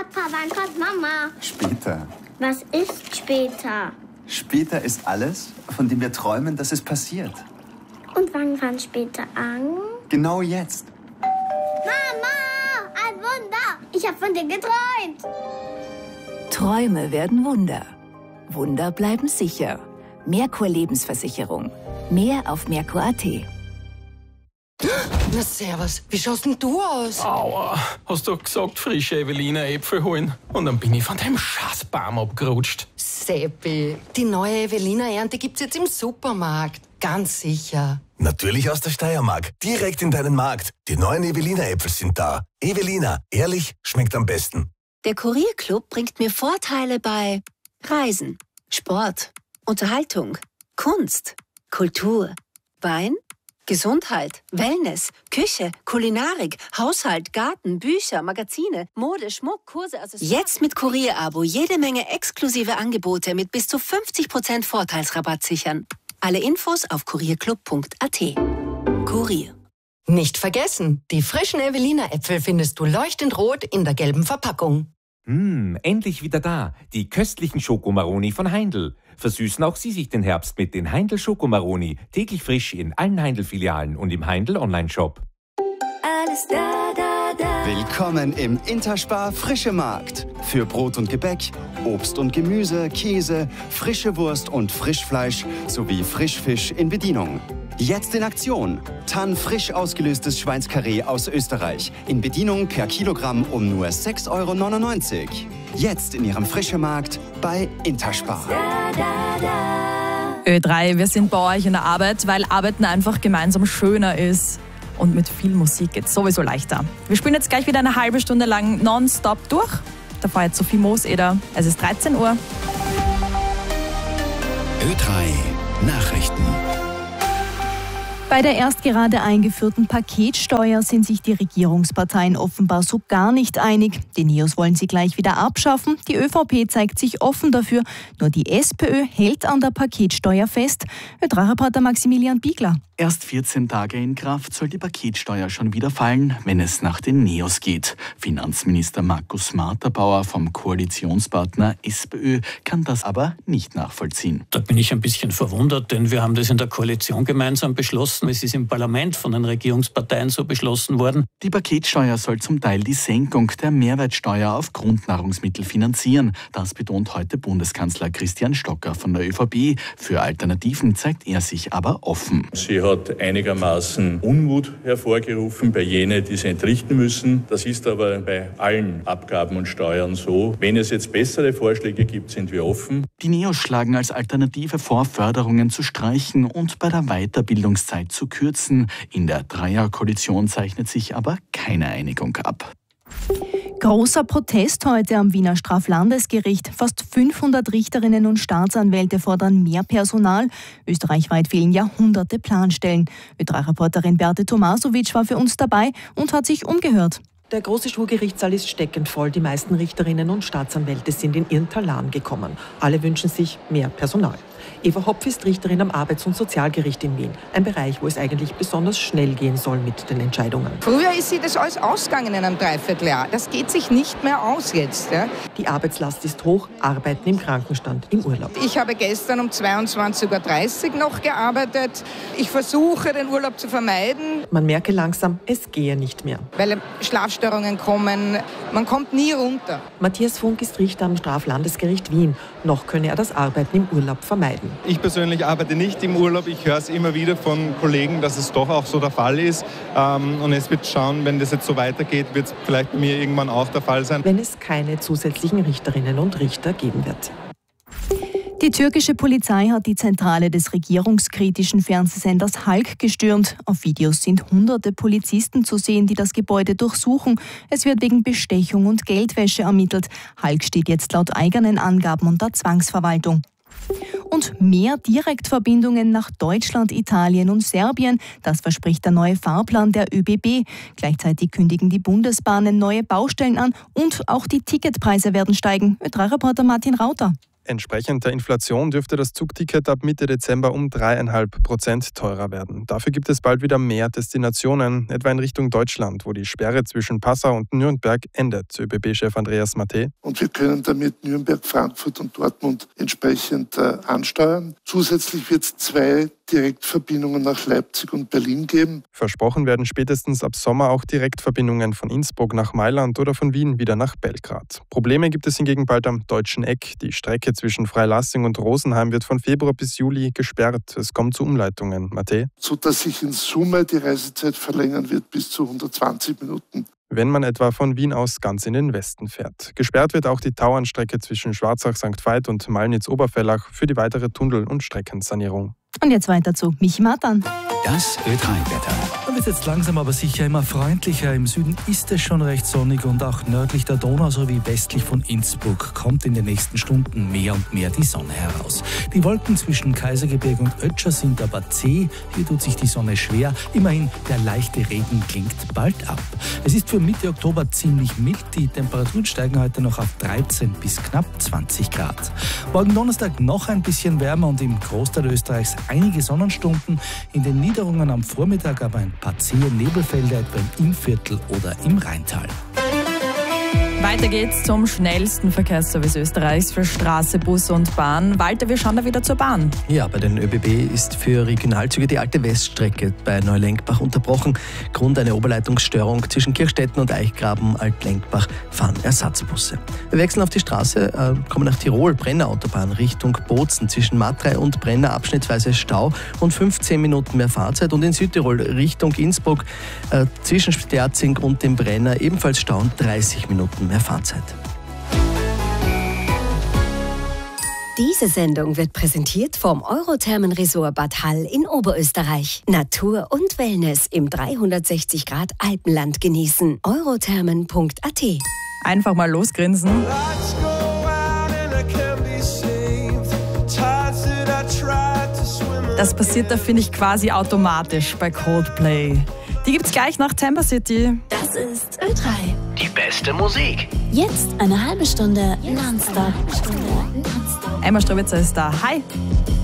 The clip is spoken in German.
Papa, wann kommt Mama? Später. Was ist später? Später ist alles, von dem wir träumen, dass es passiert. Und wann fängt später an? Genau jetzt. Mama, ein Wunder! Ich habe von dir geträumt. Träume werden Wunder. Wunder bleiben sicher. Merkur Lebensversicherung. Mehr auf merkur.at. Na servus, wie schaust denn du aus? Aua, hast du gesagt, frische Evelina Äpfel holen? Und dann bin ich von dem Scheißbaum abgerutscht. Seppi, die neue Evelina-Ernte gibt's jetzt im Supermarkt. Ganz sicher. Natürlich aus der Steiermark. Direkt in deinen Markt. Die neuen Evelina-Äpfel sind da. Evelina, ehrlich, schmeckt am besten. Der Kurierclub bringt mir Vorteile bei Reisen, Sport, Unterhaltung, Kunst, Kultur, Wein, Gesundheit, Wellness, Küche, Kulinarik, Haushalt, Garten, Bücher, Magazine, Mode, Schmuck, Kurse, Accessoires. Jetzt mit Kurier-Abo jede Menge exklusive Angebote mit bis zu 50% Vorteilsrabatt sichern. Alle Infos auf kurierclub.at. Kurier. Nicht vergessen, die frischen Evelina-Äpfel findest du leuchtend rot in der gelben Verpackung. Endlich wieder da. Die köstlichen Schokomaroni von Heindl. Versüßen auch Sie sich den Herbst mit den Heindl Schokomaroni. Täglich frisch in allen Heindl-Filialen und im Heindl Online-Shop. Alles da, da, da. Willkommen im Interspar Frische Markt. Für Brot und Gebäck, Obst und Gemüse, Käse, frische Wurst und Frischfleisch sowie Frischfisch in Bedienung. Jetzt in Aktion. Tann frisch ausgelöstes Schweinskarree aus Österreich. In Bedienung per Kilogramm um nur 6,99 €. Jetzt in Ihrem Frische Markt bei Interspar. Ö3, wir sind bei euch in der Arbeit, weil Arbeiten einfach gemeinsam schöner ist. Und mit viel Musik geht es sowieso leichter. Wir spielen jetzt gleich wieder eine halbe Stunde lang nonstop durch. Da feiert Sophie Mooseder. Es ist 13 Uhr. Ö3 Nachrichten. Bei der erst gerade eingeführten Paketsteuer sind sich die Regierungsparteien offenbar so gar nicht einig. Die Neos wollen sie gleich wieder abschaffen. Die ÖVP zeigt sich offen dafür. Nur die SPÖ hält an der Paketsteuer fest. Ö3-Reporter Maximilian Biegler. Erst 14 Tage in Kraft soll die Paketsteuer schon wieder fallen, wenn es nach den Neos geht. Finanzminister Markus Marterbauer vom Koalitionspartner SPÖ kann das aber nicht nachvollziehen. Da bin ich ein bisschen verwundert, denn wir haben das in der Koalition gemeinsam beschlossen. Es ist im Parlament von den Regierungsparteien so beschlossen worden. Die Paketsteuer soll zum Teil die Senkung der Mehrwertsteuer auf Grundnahrungsmittel finanzieren. Das betont heute Bundeskanzler Christian Stocker von der ÖVP. Für Alternativen zeigt er sich aber offen. Sie hat einigermaßen Unmut hervorgerufen bei jenen, die sie entrichten müssen. Das ist aber bei allen Abgaben und Steuern so. Wenn es jetzt bessere Vorschläge gibt, sind wir offen. Die Neos schlagen als Alternative vor, Förderungen zu streichen und bei der Weiterbildungszeit zu kürzen. In der Dreierkoalition zeichnet sich aber keine Einigung ab. Großer Protest heute am Wiener Straflandesgericht. Fast 500 Richterinnen und Staatsanwälte fordern mehr Personal. Österreichweit fehlen Jahrhunderte Planstellen. Ö3-Reporterin Berthe Tomasovic war für uns dabei und hat sich umgehört. Der große Schwurgerichtssaal ist steckend voll. Die meisten Richterinnen und Staatsanwälte sind in ihren Talan gekommen. Alle wünschen sich mehr Personal. Eva Hopf ist Richterin am Arbeits- und Sozialgericht in Wien. Ein Bereich, wo es eigentlich besonders schnell gehen soll mit den Entscheidungen. Früher ist sie das alles ausgegangen in einem Dreivierteljahr. Das geht sich nicht mehr aus jetzt. Ja? Die Arbeitslast ist hoch, Arbeiten im Krankenstand, im Urlaub. Ich habe gestern um 22:30 Uhr noch gearbeitet. Ich versuche, den Urlaub zu vermeiden. Man merke langsam, es gehe nicht mehr. Weil Schlafstörungen kommen. Man kommt nie runter. Matthias Funk ist Richter am Straflandesgericht Wien. Noch könne er das Arbeiten im Urlaub vermeiden. Ich persönlich arbeite nicht im Urlaub. Ich höre es immer wieder von Kollegen, dass es doch auch so der Fall ist. Und es wird schauen, wenn das jetzt so weitergeht, wird es vielleicht bei mir irgendwann auch der Fall sein. Wenn es keine zusätzlichen Richterinnen und Richter geben wird. Die türkische Polizei hat die Zentrale des regierungskritischen Fernsehsenders Halk gestürmt. Auf Videos sind hunderte Polizisten zu sehen, die das Gebäude durchsuchen. Es wird wegen Bestechung und Geldwäsche ermittelt. Halk steht jetzt laut eigenen Angaben unter Zwangsverwaltung. Und mehr Direktverbindungen nach Deutschland, Italien und Serbien, das verspricht der neue Fahrplan der ÖBB. Gleichzeitig kündigen die Bundesbahnen neue Baustellen an und auch die Ticketpreise werden steigen. Ö3-Reporter Martin Rauter. Entsprechend der Inflation dürfte das Zugticket ab Mitte Dezember um 3,5% teurer werden. Dafür gibt es bald wieder mehr Destinationen, etwa in Richtung Deutschland, wo die Sperre zwischen Passau und Nürnberg endet, ÖBB-Chef Andreas Maté. Und wir können damit Nürnberg, Frankfurt und Dortmund entsprechend ansteuern. Zusätzlich wird es 2 Direktverbindungen nach Leipzig und Berlin geben. Versprochen werden spätestens ab Sommer auch Direktverbindungen von Innsbruck nach Mailand oder von Wien wieder nach Belgrad. Probleme gibt es hingegen bald am Deutschen Eck. Die Strecke zwischen Freilassing und Rosenheim wird von Februar bis Juli gesperrt. Es kommt zu Umleitungen. Maté? Sodass sich in Summe die Reisezeit verlängern wird bis zu 120 Minuten. Wenn man etwa von Wien aus ganz in den Westen fährt. Gesperrt wird auch die Tauernstrecke zwischen Schwarzach-St. Veit und Malnitz-Oberfellach für die weitere Tunnel- und Streckensanierung. Und jetzt weiter zu Michi Matan. Das Ö3-Wetter. Da wird jetzt langsam aber sicher immer freundlicher. Im Süden ist es schon recht sonnig und auch nördlich der Donau sowie westlich von Innsbruck kommt in den nächsten Stunden mehr und mehr die Sonne heraus. Die Wolken zwischen Kaisergebirge und Ötscher sind aber zäh. Hier tut sich die Sonne schwer. Immerhin, der leichte Regen klingt bald ab. Es ist für Mitte Oktober ziemlich mild. Die Temperaturen steigen heute noch auf 13 bis knapp 20 Grad. Morgen Donnerstag noch ein bisschen wärmer und im Großteil Österreichs einige Sonnenstunden. In den Niederungen am Vormittag aber ein paar zähe Nebelfelder, etwa im Innviertel oder im Rheintal. Weiter geht's zum schnellsten Verkehrsservice Österreichs für Straße, Bus und Bahn. Walter, wir schauen da wieder zur Bahn. Ja, bei den ÖBB ist für Regionalzüge die alte Weststrecke bei Neulenkbach unterbrochen. Grund eine Oberleitungsstörung zwischen Kirchstetten und Eichgraben, Altlenkbach fahren Ersatzbusse. Wir wechseln auf die Straße, kommen nach Tirol, Brenner Autobahn Richtung Bozen. Zwischen Matrei und Brenner abschnittsweise Stau und 15 Minuten mehr Fahrzeit. Und in Südtirol Richtung Innsbruck zwischen Sterzing und dem Brenner ebenfalls Stau und 30 Minuten mehr Fahrzeit. Diese Sendung wird präsentiert vom Eurothermen-Resort Bad Hall in Oberösterreich. Natur und Wellness im 360 Grad Alpenland genießen. eurothermen.at. Einfach mal losgrinsen. Das passiert da, finde ich, quasi automatisch bei Coldplay. Die gibt's gleich nach Tampa City. Das ist Ö3. Die beste Musik. Jetzt eine halbe Stunde nonstop. Emma Strabitzer ist da. Hi.